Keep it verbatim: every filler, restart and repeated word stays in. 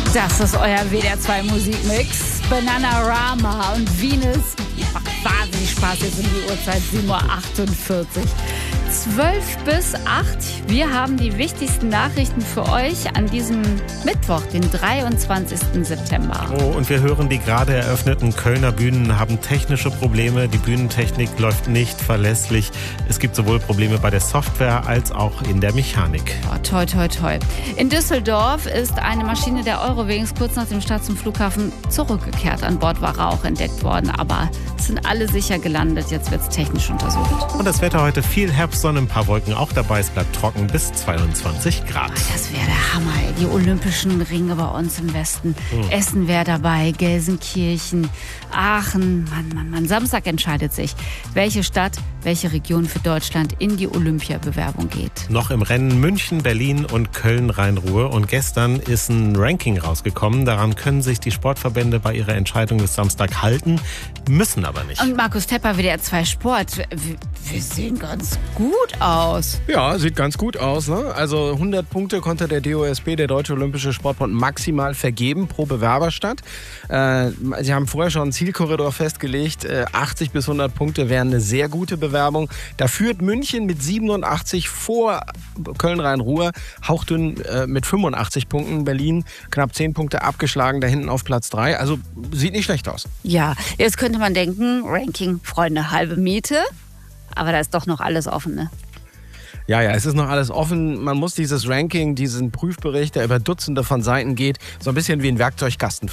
Das ist euer W D R zwei Musikmix. Bananarama und Venus. Macht wahnsinnig Spaß jetzt um die Uhrzeit, sieben Uhr achtundvierzig. zwölf bis acht. Wir haben die wichtigsten Nachrichten für euch an diesem Mittwoch, den dreiundzwanzigsten September. Oh, und wir hören, die gerade eröffneten Kölner Bühnen haben technische Probleme. Die Bühnentechnik läuft nicht verlässlich. Es gibt sowohl Probleme bei der Software als auch in der Mechanik. Oh, toi, toi, toi. In Düsseldorf ist eine Maschine der Eurowings kurz nach dem Start zum Flughafen zurückgekehrt. An Bord war Rauch entdeckt worden, aber es sind alle sicher gelandet. Jetzt wird es technisch untersucht. Und das Wetter heute: viel Herbstsonne, ein paar Wolken auch dabei. Es bleibt trocken bis zweiundzwanzig Grad. Oh, das wäre der Hammer, ey. Die Olympischen Ringe bei uns im Westen. Hm. Essen wäre dabei, Gelsenkirchen, Aachen. Mann, Mann, Mann. Samstag entscheidet sich, welche Stadt, welche Region für Deutschland in die Olympiabewerbung geht. Noch im Rennen München, Berlin und Köln-Rhein-Ruhr. Und gestern ist ein Ranking rausgekommen. Daran können sich die Sportverbände bei ihrer Entscheidung bis Samstag halten, müssen aber nicht. Und Markus Tepper, W D R zwei Sport. Wir, wir sehen ganz gut aus. Ja, sieht ganz gut aus, ne? Also hundert Punkte konnte der D O S B, der Deutsche Olympische Sportbund, maximal vergeben pro Bewerberstadt. Äh, sie haben vorher schon einen Zielkorridor festgelegt. Äh, achtzig bis hundert Punkte wären eine sehr gute Bewerbung. Da führt München mit siebenundachtzig vor Köln-Rhein-Ruhr, hauchdünn äh, mit fünfundachtzig Punkten. Berlin knapp zehn Punkte abgeschlagen, da hinten auf Platz drei. Also sieht nicht schlecht aus. Ja, jetzt könnte man denken, Ranking, Freunde, halbe Miete. Aber da ist doch noch alles offen, ne? Ja, ja, es ist noch alles offen. Man muss dieses Ranking, diesen Prüfbericht, der über Dutzende von Seiten geht, so ein bisschen wie ein Werkzeugkasten